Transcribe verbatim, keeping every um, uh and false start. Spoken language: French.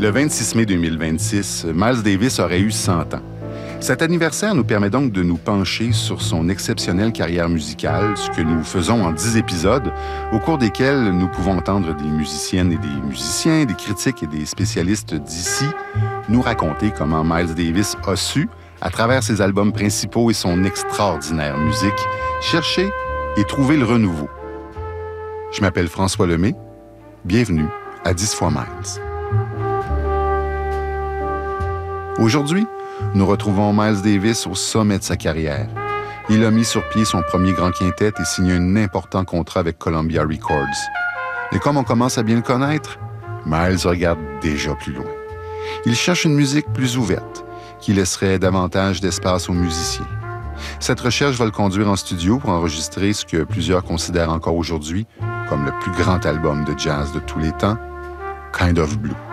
Le vingt-six mai deux mille vingt-six, Miles Davis aurait eu cent ans. Cet anniversaire nous permet donc de nous pencher sur son exceptionnelle carrière musicale, ce que nous faisons en dix épisodes, au cours desquels nous pouvons entendre des musiciennes et des musiciens, des critiques et des spécialistes d'ici nous raconter comment Miles Davis a su, à travers ses albums principaux et son extraordinaire musique, chercher et trouver le renouveau. Je m'appelle François Lemay. Bienvenue à dix fois Miles. Aujourd'hui, nous retrouvons Miles Davis au sommet de sa carrière. Il a mis sur pied son premier grand quintet et signé un important contrat avec Columbia Records. Et comme on commence à bien le connaître, Miles regarde déjà plus loin. Il cherche une musique plus ouverte, qui laisserait davantage d'espace aux musiciens. Cette recherche va le conduire en studio pour enregistrer ce que plusieurs considèrent encore aujourd'hui comme le plus grand album de jazz de tous les temps, Kind of Blue.